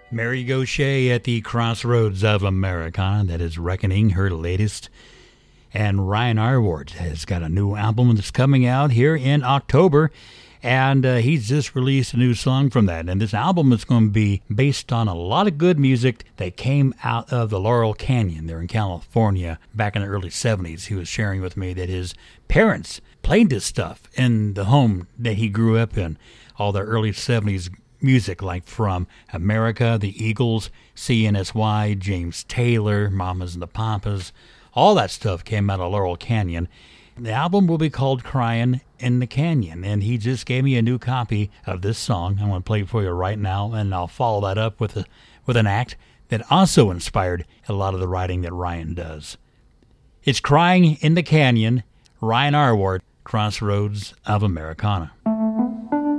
Mary Gauthier at the crossroads of Americana. That is Reckoning, her latest. And Ryan Arwart has got a new album that's coming out here in October. And he's just released a new song from that. And this album is going to be based on a lot of good music that came out of the Laurel Canyon there in California back in the early 70s. He was sharing with me that his parents played this stuff in the home that he grew up in. All the early 70s music, like from America, the Eagles, CNSY, James Taylor, Mamas and the Papas. All that stuff came out of Laurel Canyon. The album will be called Crying in the Canyon, and he just gave me a new copy of this song. I'm going to play it for you right now, and I'll follow that up with an act that also inspired a lot of the writing that Ryan does. It's Crying in the Canyon, Ryan Arwart, Crossroads of Americana.